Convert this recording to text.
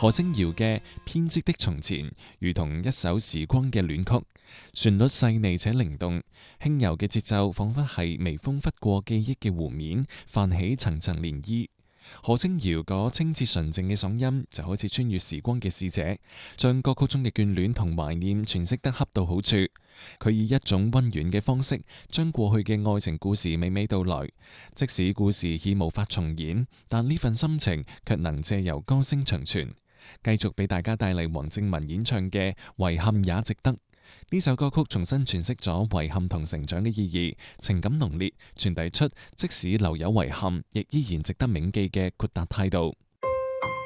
何星瑤嘅《編織的從前》如同一首時光嘅戀曲，旋律細膩且靈動，輕柔嘅節奏仿佛係微風拂過記憶嘅湖面，泛起層層漣漪。何星瑤嗰清澈純正嘅嗓音就好似穿越時光嘅使者，將歌曲中嘅眷戀同懷念詮釋得恰到好處。佢以一種溫軟嘅方式，將過去嘅愛情故事娓娓道來。即使故事已無法重演，但呢份心情卻能借由歌聲長存。繼續俾大家帶嚟黃正文演唱嘅《遺憾也值得》。呢首歌曲重新詮釋咗遺憾同成長嘅意義，情感濃烈，傳遞出即使留有遺憾，亦依然值得銘記嘅豁達態度。